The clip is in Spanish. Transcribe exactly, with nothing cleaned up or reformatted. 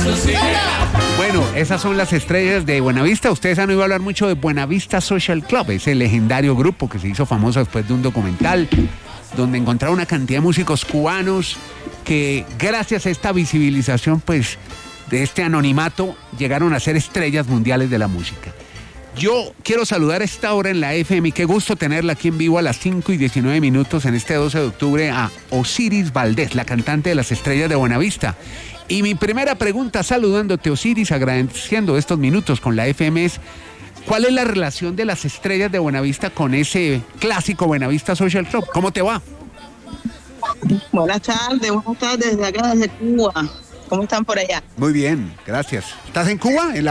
Bueno, esas son las estrellas de Buenavista. Ustedes han oído hablar mucho de Buenavista Social Club, ese legendario grupo que se hizo famoso después de un documental donde encontraron una cantidad de músicos cubanos que gracias a esta visibilización, pues, de este anonimato, llegaron a ser estrellas mundiales de la música. Yo quiero saludar a esta hora en la F M y qué gusto tenerla aquí en vivo a las cinco y diecinueve minutos en este doce de octubre a Osiris Valdés, la cantante de las estrellas de Buenavista. Y mi primera pregunta, saludándote, Osiris, agradeciendo estos minutos con la F M, es ¿cuál es la relación de las estrellas de Buenavista con ese clásico Buenavista Social Club? ¿Cómo te va? Buenas tardes, buenas tardes desde acá, desde Cuba. ¿Cómo están por allá? Muy bien, gracias. ¿Estás en Cuba? ¿En la